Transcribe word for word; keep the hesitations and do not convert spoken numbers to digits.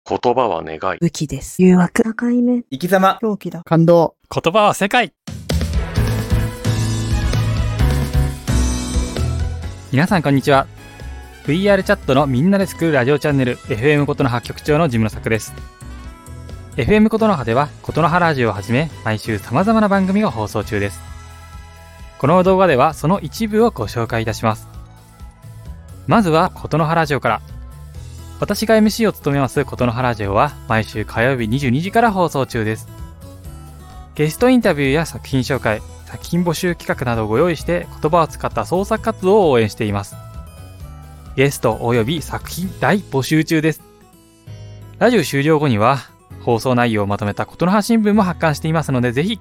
言葉は願い。 武器です。 誘惑。境目。 生き様。 狂気だ。 感動。 言葉は世界。皆さんこんにちは。 ブイアール チャットのみんなで作るラジオチャンネル エフエム ことの葉局長のジムの作です。 エフエム ことの葉ではことの葉ラジオをはじめ毎週様々な番組が放送中です。この動画ではその一部をご紹介いたします。まずはことの葉ラジオから。私が エムシー を務めますことの葉ラジオは毎週火曜日にじゅうにじから放送中です。ゲストインタビューや作品紹介、作品募集企画などをご用意して言葉を使った創作活動を応援しています。ゲストおよび作品大募集中です。ラジオ終了後には放送内容をまとめたことの葉新聞も発刊していますので、ぜひ